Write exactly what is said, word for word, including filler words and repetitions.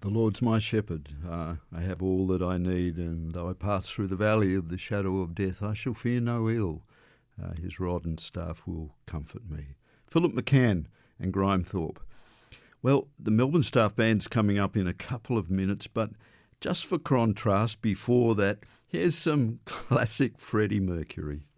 The Lord's my shepherd. Uh, I have all that I need, and though I pass through the valley of the shadow of death, I shall fear no ill. Uh, his rod and staff will comfort me. Philip McCann and Grime Thorpe. Well, the Melbourne Staff Band's coming up in a couple of minutes, but just for contrast, before that, here's some classic Freddie Mercury.